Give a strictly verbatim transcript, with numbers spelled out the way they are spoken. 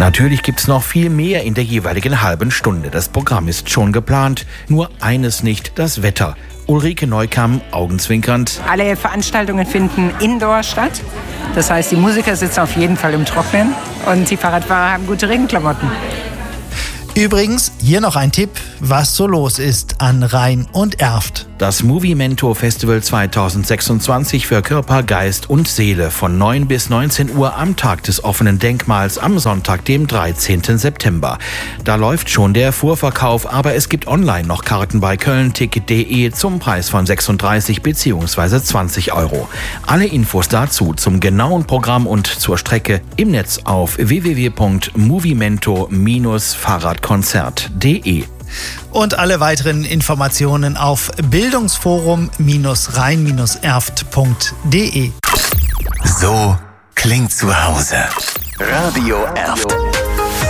Natürlich gibt's noch viel mehr in der jeweiligen halben Stunde. Das Programm ist schon geplant, nur eines nicht, das Wetter. Ulrike Neukamm, augenzwinkernd. Alle Veranstaltungen finden indoor statt. Das heißt, die Musiker sitzen auf jeden Fall im Trocknen und die Fahrradfahrer haben gute Regenklamotten. Übrigens, hier noch ein Tipp, was so los ist an Rhein und Erft. Das Movimento Festival zweitausendsechsundzwanzig für Körper, Geist und Seele von neun bis neunzehn Uhr am Tag des offenen Denkmals am Sonntag, dem dreizehnten September. Da läuft schon der Vorverkauf, aber es gibt online noch Karten bei kölnticket punkt de zum Preis von sechsunddreißig bzw. zwanzig Euro. Alle Infos dazu zum genauen Programm und zur Strecke im Netz auf w w w punkt movimento Bindestrich fahrradkonzert punkt de. Und alle weiteren Informationen auf bildungsforum Bindestrich rhein Bindestrich erft punkt de. So klingt zu Hause. Radio Erft.